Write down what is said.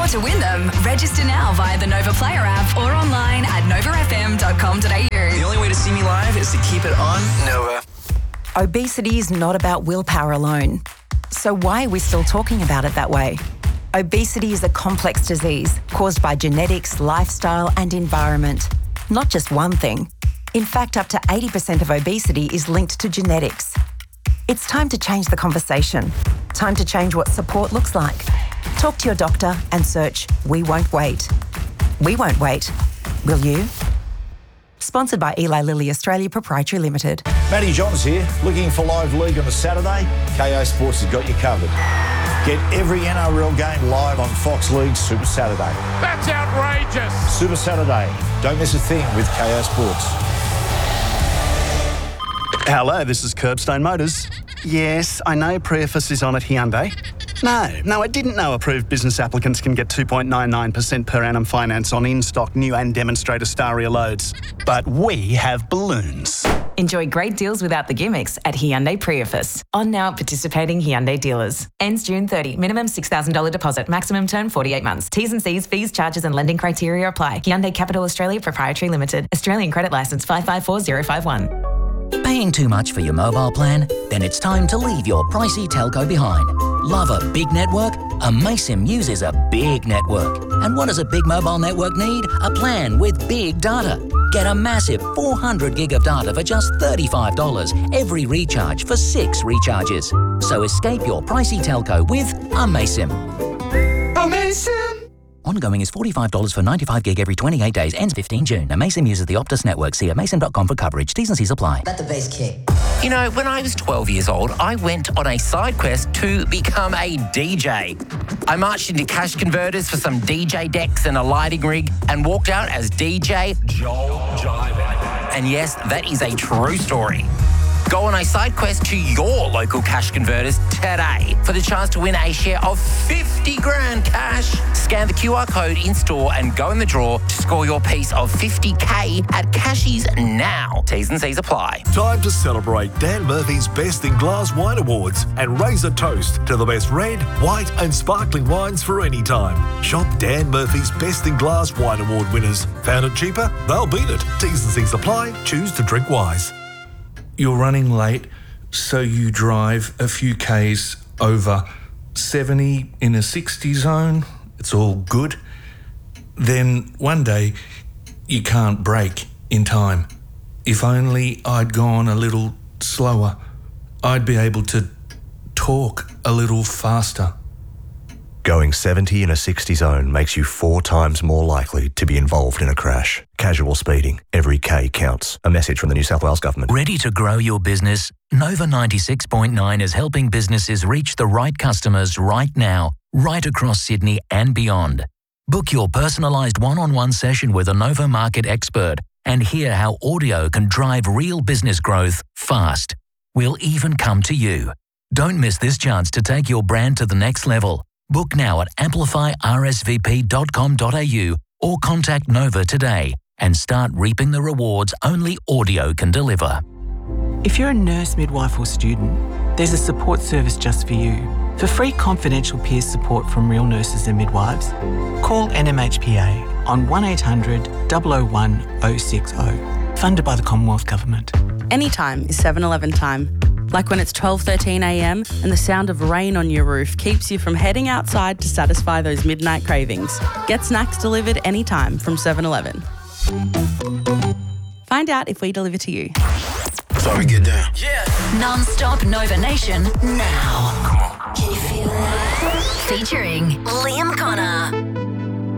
Want to win them? Register now via the Nova Player app or online at novafm.com.au. The only way to see me live is to keep it on Nova. Obesity is not about willpower alone. So why are we still talking about it that way? Obesity is a complex disease caused by genetics, lifestyle and environment. Not just one thing. In fact, up to 80% of obesity is linked to genetics. It's time to change the conversation. Time to change what support looks like. Talk to your doctor and search We Won't Wait. We won't wait. Will you? Sponsored by Eli Lilly Australia Proprietary Limited. Matty Johns here. Looking for live league on a Saturday? KO Sports has got you covered. Get every NRL game live on Fox League Super Saturday. That's outrageous. Super Saturday. Don't miss a thing with KO Sports. Hello, this is Curbstone Motors. Yes, I know Preface is on at Hyundai. No, I didn't know approved business applicants can get 2.99% per annum finance on in-stock new and demonstrator Staria loads. But we have balloons. Enjoy great deals without the gimmicks at Hyundai Preface. On now at participating Hyundai dealers. Ends June 30. Minimum $6,000 deposit. Maximum term 48 months. T's and C's, fees, charges and lending criteria apply. Hyundai Capital Australia Proprietary Limited. Australian credit licence 554051. Paying too much for your mobile plan? Then it's time to leave your pricey telco behind. Love a big network? Amaysim uses a big network. And what does a big mobile network need? A plan with big data. Get a massive 400 gig of data for just $35 every recharge for 6 recharges. So escape your pricey telco with Amaysim. Amaysim! Ongoing is $45 for 95 gig every 28 days. Ends 15 June. Amaysim uses the Optus network. See amaysim.com for coverage. T's and C's apply. Let the bass kick. You know, when I was 12 years old, I went on a side quest to become a DJ. I marched into cash converters for some DJ decks and a lighting rig and walked out as DJ Joel Jive. And yes, that is a true story. Go on a side quest to your local cash converters today for the chance to win a share of 50 grand cash. Scan the QR code in store and go in the draw to score your piece of 50K at Cashies now. T's and C's apply. Time to celebrate Dan Murphy's Best in Glass Wine Awards and raise a toast to the best red, white and sparkling wines for any time. Shop Dan Murphy's Best in Glass Wine Award winners. Found it cheaper? They'll beat it. T's and C's apply. Choose to drink wise. You're running late, so you drive a few Ks over 70 in a 60 zone. It's all good. Then one day, you can't brake in time. If only I'd gone a little slower, I'd be able to talk a little faster. Going 70 in a 60 zone makes you 4 times more likely to be involved in a crash. Casual speeding. Every K counts. A message from the New South Wales Government. Ready to grow your business? Nova 96.9 is helping businesses reach the right customers right now, right across Sydney and beyond. Book your personalised one-on-one session with a Nova market expert and hear how audio can drive real business growth fast. We'll even come to you. Don't miss this chance to take your brand to the next level. Book now at amplifyrsvp.com.au or contact Nova today and start reaping the rewards only audio can deliver. If you're a nurse, midwife or student, there's a support service just for you. For free confidential peer support from real nurses and midwives, call NMHPA on 1800 001 060, funded by the Commonwealth Government. Anytime is 7-Eleven time. Like when it's 12:13 a.m. and the sound of rain on your roof keeps you from heading outside to satisfy those midnight cravings. Get snacks delivered anytime from 7-Eleven. Find out if we deliver to you. So we get down. Yeah. Non-stop Nova Nation now. Come on. Can you feel it? Featuring Liam Connor.